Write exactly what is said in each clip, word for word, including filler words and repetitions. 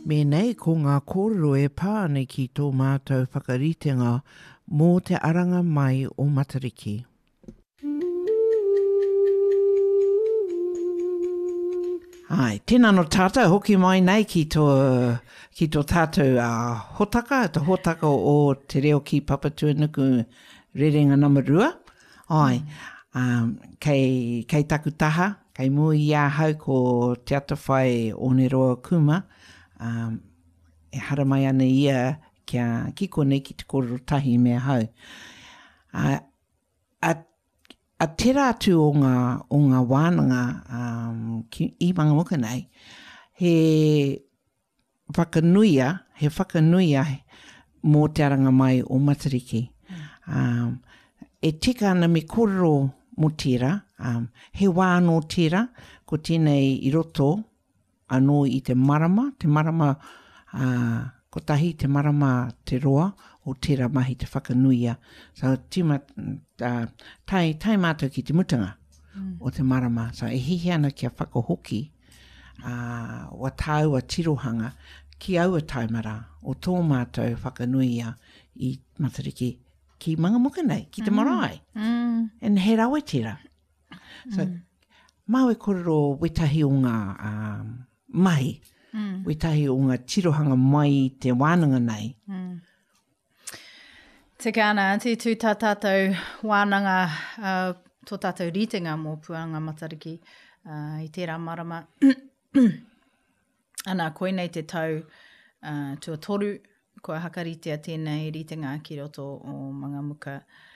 Me nei ko ngā kōrero e pāne ki tō mātou whakaritenga mō te aranga mai o Matariki. Ai, tēnā no tātou hoki mai nei ki tō, ki tō tātou uh, hotaka, tō hotaka o te reo ki Papatūānuku rerenga namarua. Ai, um, kei, kei taku taha, kei mui ia hau ko te atawhai o Neroa Kuma, um, e hara mai ana ia kia kiko nei ki te kōrero tahi mea hau. Uh, a A te rātu o ngā, o ngā wānanga um, ki, i Mangamuka nei, he whakanuia, he whakanuia mō te aranga mai o Matariki. Um, e tika ana me kōrero mo tira, um, he wā anō tira, ko tēnei i roto anō i te marama, te marama, uh, ko tahi te marama te roa, o tērā mahi te whakanuia. So, tima, uh, tai, tai mātou ki te mutanga mm. o te marama. So, e hihi ana kia whakahoki uh, wa tāu a tirohanga ki aua taimara o tō mātou whakanuia i Matariki ki Mangamuka nei, ki te marae. Mm. And he rawe tira. So, mm. mau e kōrero wetahi o ngā um, mahi, mm. wetahi o ngā tirohanga mai te wānanga nei. Mm. Te kāna, te tū tā tātou wānanga, uh, tō tātou ritenga mō Puanga Matariki uh, i tērā marama. Ana, koe nei te tau uh, tua toru, koe hakaritea tēnei ritenga ki roto o Mangamuka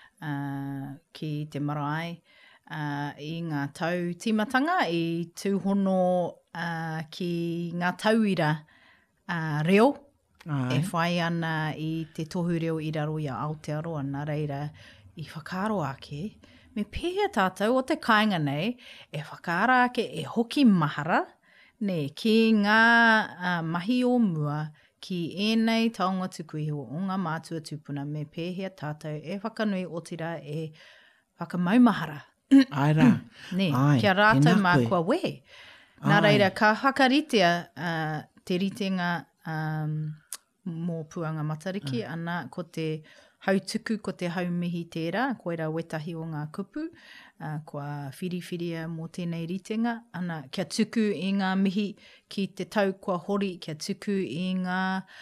uh, ki te marae. Uh, I ngā tau timatanga, i tūhono uh, ki ngā tauira uh, reo. Ai. E whai ana i te tohu reo i raro i a Aotearoa, nā reira i whakaaro ake. Me pēhea tātou o te kāinga nei, e whakaara ake e hoki mahara, ne, ki ngā uh, mahi o mua, ki ēnei taonga tukuiho o ngā mātua tupuna, me pēhea tātou e whakanui o tira e whakamaumahara. Ai rā. Ne, Ai, kia rātou mā koe. kua we. Nā Ai. reira, ka hakaritea uh, te ritenga um, mō Puanga Matariki, mm. ana ko te hautuku, ko te haumihi tērā, koera wetahi o ngā kupu, uh, kua whiriwhiria mō tēnei ritenga, ana kia tuku i ngā mihi ki te tau kua hori, kia tuku i ngā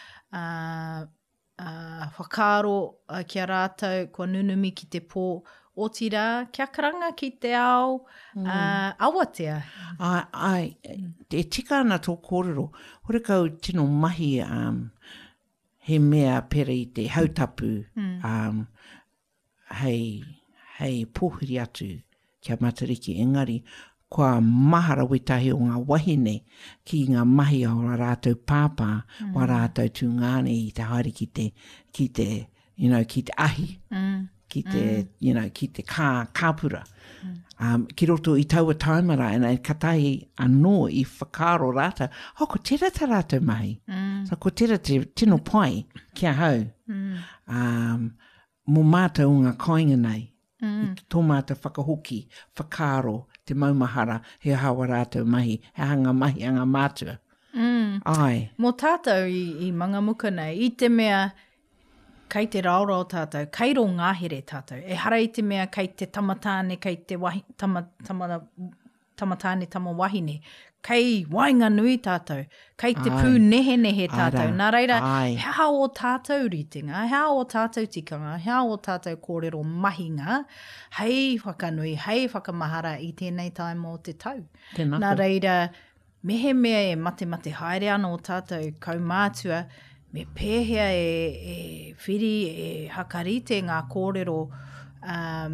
uh, uh, whakaaro uh, kia rātou, kua nunumi ki te pō, o tira, kia karanga ki te ao, mm. uh, awatea. Ai, ai, e tika ana tō kōrero, hore kau tino mahi um, he mea pere i te hautapu mm. um, hei, hei pōhiri atu kia Matariki. Engari, kua mahara wetahi o ngā wahine ki ngā mahi o ngā rātou pāpā, mm. o rātou tūngāne i te haere ki te, ki te, you know, ki te ahi. Mm. Ki te, mm. you know, ki te kā, kāpura. Mm. Um, ki roto i taua taimara, and e katahi anō i whakaaro rāta, ho, ko tera ta rātou mahi. Mm. So, ko tera te tino pai kia hau. Mm. Um, mō mātou ngā kāinga nei. Mm. I tō mātou whakahoki, whakaaro, te maumahara, he hawa rātou mahi, he hanga mahi, hanga mātua. Mm. Ai. Mō tātou i, i Mangamuka nei, i te mea, kei te raorao tātou, kei ro ngāhere tātou. E hara i te mea kei te tamatāne, kei te wahi, tama, tama, tamatāne tama wahine. Kei wainga nui tātou. Kei te pū nehe nehe tātou. Nā reira, hea o tātou ritenga, hea o tātou tikanga, hea o tātou kōrero mahinga, hei whakanui, hei whakamahara i tēnei taimo o te tau. Tēnā Nā reira, mehe mea e mate mate haere ana o tātou kaumātua, me pēhea e, e whiri, e hakarite ngā kōrero um,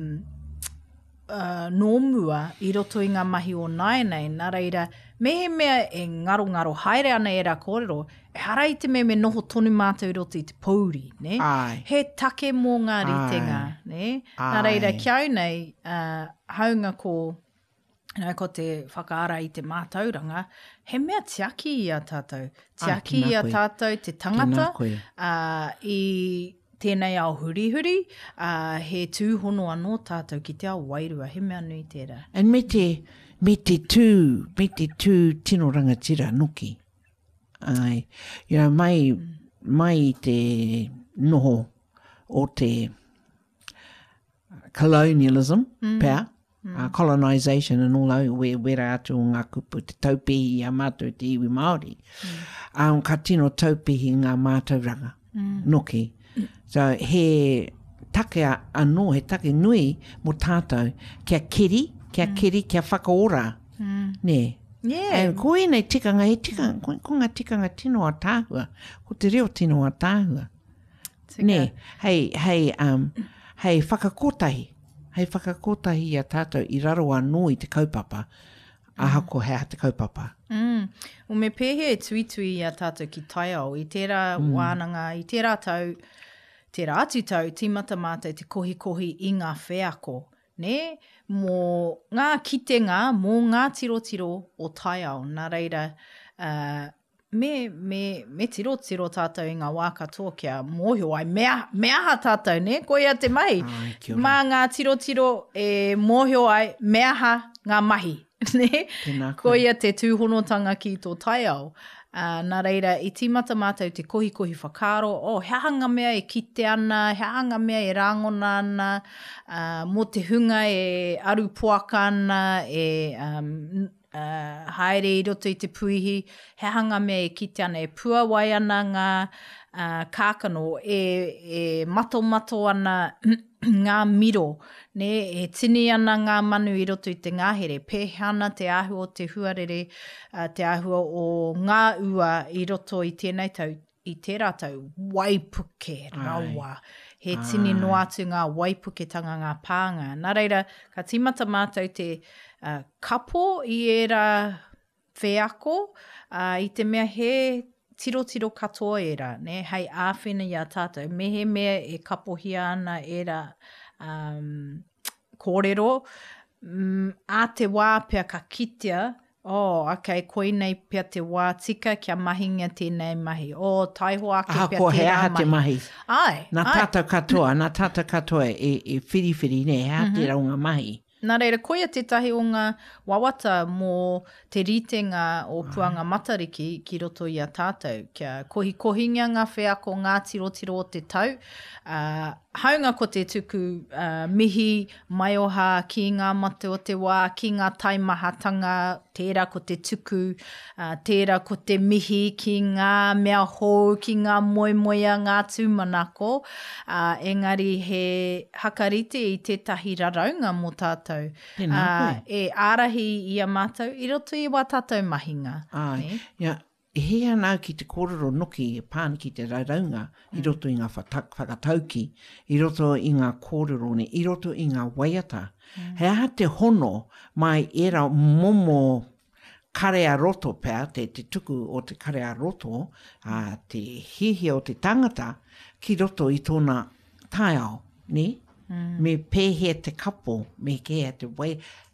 uh, nōmua i roto i ngā mahi o naenei. Nā reira, mehe mea e ngaro ngaro haere ana e rā kōrero, e hara i te mea me noho tonu mātou i roto i te pauri, ne? Ai. He take mō ngā ritenga, Ai. ne? Nā reira, kiau nei, uh, haunga ko Nā ko te whakaara i te mātauranga, he mea tiaki i a tātou. Tiaki i a tātou te tangata uh, i tēnei ao hurihuri, uh, he tūhono anō tātou ki te ao wairua, he mea nui tērā. And me te, me te tū, me te tū tino rangatira noki. Ai. You know, mai, mm. mai te noho o te colonialism, mm. pea, mm. uh, colonisation and all that, where wera atu o ngā kupu, te taupihi a mātou te iwi Māori. Mm. Um, ka tino taupihi ngā mātou ranga, mm. noki. Mm. So he take anō, he take nui mo tātou, kia kiri, kia mm. kiri, kia whakaora, mm. ne. Yeah. And ko e nei tikanga, he tikanga, ko, ko ngā tikanga tino a tāhua, ko te reo tino a tāhua. Tika. Ne, hei, hei, um, hei whakakotahi, hei whakakotahi a tātou i raro anō i te kaupapa, aha ko hea te kaupapa. Mm. O me pēhe e tui tui a tātou ki taiao, i tērā mm. wānanga, i tērā tau, tērā atu tau, tīmata mātou te kohi kohi i ngā wheako, ne? Mō ngā kitenga, mō ngā tiro tiro o taiao, nā reira, uh, me, me, me tiro tiro tātou i ngā wā katoa kia mōhio ai, mea, mea ha tātou, ne? Ko ia te mahi. Ai, mā ngā tiro tiro e mōhio ai, mea ha ngā mahi. Ne? Ko ia te tūhonotanga ki tō taiao. Uh, nā reira, i tīmata mātou te kohi kohi whakaro, o oh, hea hanga mea e kite ana, hea hanga mea e rangona ana, uh, mō te hunga e aru puaka ana, e um, uh, haere i roto i te puihi, hea hanga mea e kite ana, e puawai ana ngā uh, kākano, e, e mato mato ana ngā miro, ne, e tini ana ngā manu i roto i te ngahere, pēhana te ahua o te huarere, uh, te ahua o ngā ua i roto i tēnei tau, i tērā tau, waipuke rawa. He tini no atu ngā waipuketanga ngā pānga. Nā reira, ka tīmata mātou te uh, kapo i era wheako, uh, i te mea he tiro tiro katoa era, ne, hei āwhina i a tātou. Mehe mea e kapohia ana era um, kōrero, um, a te wā pia ka kitea, oh, okay, koe nei pia te wā tika kia mahinga tēnei mahi. Oh, taiho ake aha, pia tērā mahi. te mahi. Ai, nā ai. tātou katoa, nā tātou katoa e, e whiri whiri, ne, hea mm-hmm. te raunga mahi. Nā reira, koia tētahi o ngā wawata mō te ritenga o puanga matariki ki roto i a tātou. Kia kohi kohinga ngā wheako, ngā tiro tiro o te tau. Uh, haunga ko te tuku uh, mihi mai oha ki ngā matu o te wā, ki ngā taimahatanga, tērā ko te tuku, uh, tērā ko te mihi ki ngā mea hou, ki ngā moemoea, ngā tūmanako. Uh, engari he hakarite i tētahi raraunga mō tātou. Uh, e ārahi i a mātou, i roto i wā tātou mahinga. Ai, ia, he anau ki te kōrero noki e pāni ki te rauraunga, mm. i roto i ngā whakatauki, i roto i ngā kōrero ne, i roto i ngā waiata. Mm. He aha te hono mai era momo karea roto pēr, te, te tuku o te karea roto, uh, te hihi o te tangata, ki roto i tōna taiao, ne? Mm. Me pēhea te kapo, me kea te wai.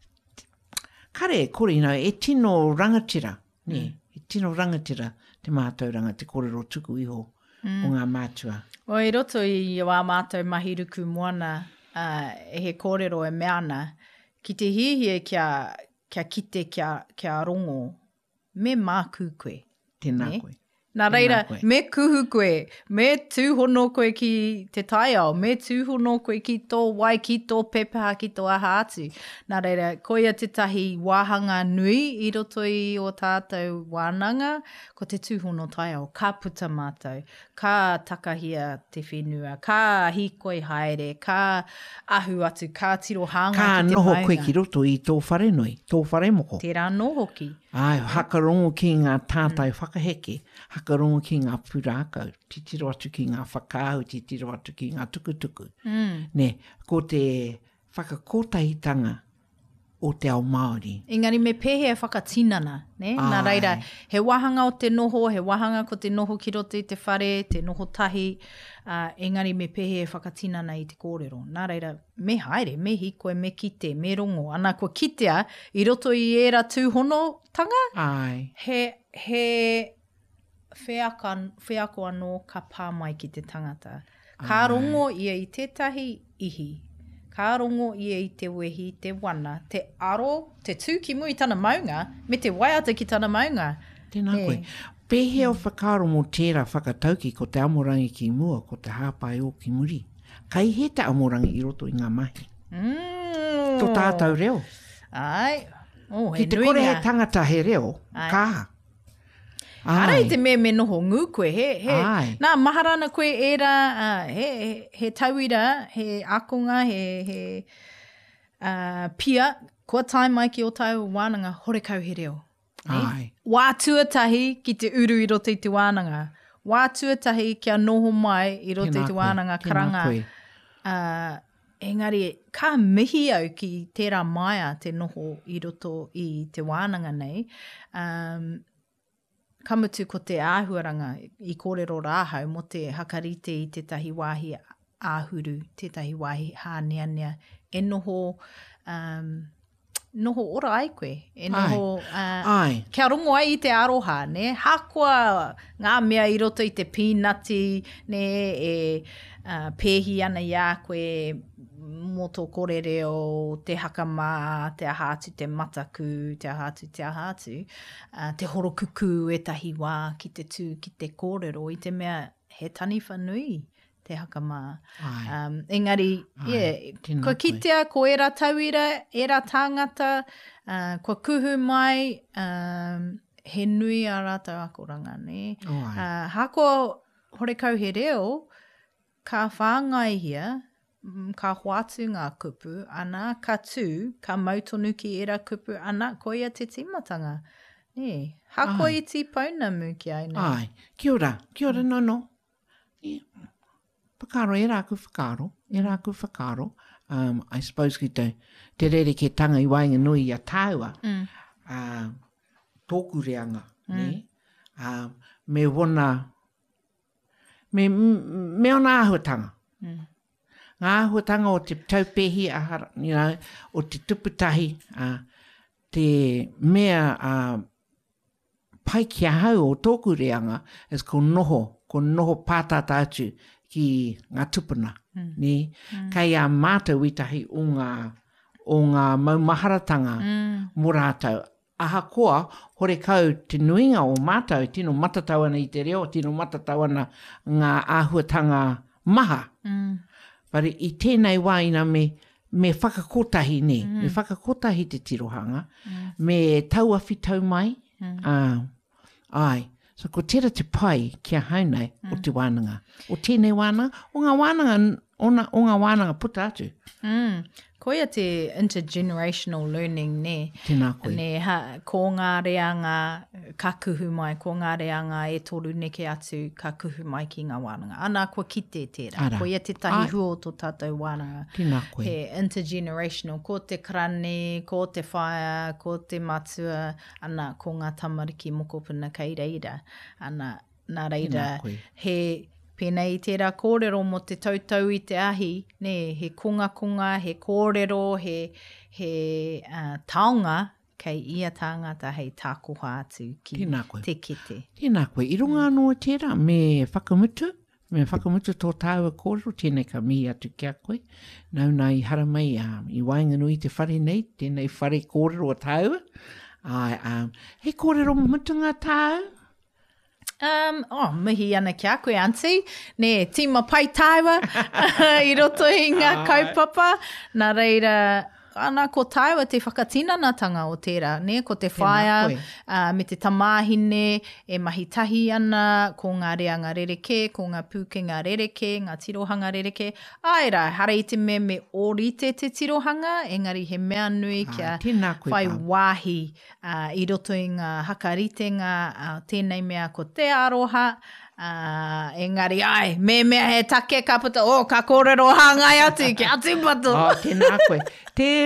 Kare, kore, no, e tino rangatira, ne? Mm. E tino rangatira te mātou ranga, te kōrero tuku iho mm. o ngā mātua. O i roto i wā mātou mahiruku moana, uh, e he kōrero e meana, ki te hihi e kia, kia kite kia, kia rongo, me māku koe. Tēnā ne? koe. Nā reira, me kuhu koe, me tūhono koe ki te taiao, me tūhono koe ki tō wai, ki tō pepeha, ki tō aha atu. Nā reira, koia te tahi wāhanga nui i roto i o tātou wānanga, ko te tūhono taiao, ka puta mātou, ka takahia te whenua, ka hikoi haere, ka ahu atu, ka tiro hanga ka ki te noho maunga. koe ki roto i tō wharenoi, tō wharemoko. Tērā noho ki. Ai, hakarongo ki ngā tātai mm. whakaheke, hakarongo ki ngā pūrākau, titiro atu ki ngā whakāu, titiro atu ki ngā tukutuku. Mm. Ne, ko te whakakotahitanga o te ao Māori. Engari me pēhea whakatinana, ne? Ai. Nā reira, he wahanga o te noho, he wahanga ko te noho ki roto i te whare, te noho tahi, uh, engari me pēhea whakatinana i te kōrero. Nā reira, me haere, me hikoe, me kite, me rongo, ana ko kitea i roto i era tūhono tanga, Ai. he, he wheaka, wheako anō ka pā mai ki te tangata. Ka rongo ia i tētahi ihi, ka rongo ia i te wehi, te wana, te aro, te tūkimu i tana maunga, me te waiata ki tana maunga. Tēnā koe. Pehe o whakaro mō tērā whakatauki ko te amorangi ki mua, ko te hāpai o ki muri. Kai he te amorangi i roto i ngā mahi. Mm. Tō tātou reo. Ai. Oh, Ki te kore he tangata he reo, kā. Arai te me me noho ngū koe, he, he, nā maharana koe era, uh, he, he, he tauira, he akonga, he, he uh, pia, kua tai mai ki o tau wānanga, hore kau he reo. Ai. Wā tuatahi ki te uru i roto i te wānanga. Wā tuatahi kia noho mai i roto i te wānanga karanga. Uh, engari, ka mihi au ki tērā maia te noho i roto i te wānanga nei. Um, Kamutu ko te āhuaranga i kōrero rāhau mo te hakarite i te tahi wāhi āhuru, te tahi wāhi hānea nea. E noho, um, noho ora ai koe. E noho, uh, ai. Kia rongo ai i te aroha, ne? Hākua ngā mea i roto i te pīnati, ne? E uh, pēhi ana i a koe mō tō kōrereo, te hakama, te ahātu, te mataku, te ahātu, te ahātu, uh, te horokuku e tahi wā ki te tū, ki te kōrero, i te mea he tani whanui, te hakama. Um, engari, yeah, ko kitea, ko era tauira, era tāngata, uh, ko kuhu mai, um, he nui a rātau akoranga, ne? Uh, hako hore kau he reo, ka whāngai hia, ka hoatu ngā kupu, ana ka tū, ka mautonu ki era kupu, ana koia te timatanga. Ne, hako i ti pauna mu ki ai nei. Ai, kia ora, kia ora, no, no. Yeah. Whakaro, e rāku whakaro, e rāku whakaro. Um, I suppose ki te, te rere ke tanga i wainga nui a tāua, mm. uh, tōku reanga, mm. ne? Uh, me wona, me, me ona ahuatanga. Mm. Ngā ahuatanga o te taupehi ahara, you know, o te tuputahi, uh, te mea uh, pai kia hau o tōku reanga, is ko noho, ko noho pātata atu ki ngā tupuna. Mm. Ne? Mm. Kei a mātou i tahi o ngā, o ngā maumaharatanga mm. mō rātou. Aha koa, hore kau te nuinga o mātou, tino matatau ana i te reo, tino matatau ana ngā ahuatanga maha. Mm. Pare i tēnei wā ina me, me whakakotahi ne, mm. me whakakotahi te tirohanga, mm. me tauawhi tau mai, mm. uh, ai. So ko tera te pai kia haunei mm. o te wānanga. O tēnei wānanga, o ngā wānanga, o ngā, o ngā wānanga puta atu. Mm. Koia te intergenerational learning ne. Tēnā koe. Ne, ha, ko ngā reanga ka kuhu mai, ko ngā reanga e toru neke atu ka kuhu mai ki ngā wānanga. Ana kua kite tērā. Ara. Koia te tahi huo tō tātou wānanga. Tēnā koe. He intergenerational. Ko te karane, ko te whaia, ko te matua, ana ko ngā tamariki mokopuna kei reira. Ana, nā reira, he... Pēnei tērā kōrero mo te tautau i te ahi, ne, he kunga kunga, he kōrero, he, he uh, taonga, kei ia tāngata hei tākoha atu ki te kete. Tēnā koe. I runga anō tērā, me whakamutu, me whakamutu tō tāua kōrero, tēnei ka mihi atu kia koe. Nau nā i haramai, um, i wainganui te whare nei, tēnei whare kōrero a tāua. Ai, um, he kōrero mutunga tāua. Um, oh, mihi ana kia koe, auntie. Ne, tima pai taiwa i roto i ngā kaupapa. Nā reira, ana ko taiwa te whakatinanatanga o tērā. Ne, ko te whaia, uh, me te tamāhine, e mahitahi ana, ko ngā reanga rereke, ko ngā pūkenga rereke, ngā tirohanga rereke. Aira, hara i te me me orite te tirohanga, engari he mea nui kia ah, whai wāhi uh, i roto i ngā hakaritenga, uh, tēnei mea ko te aroha, uh, engari ai, me mea he take ka puta, o, ka kōrero hāngai atu, ki atu pato. Oh, tēnā koe. Te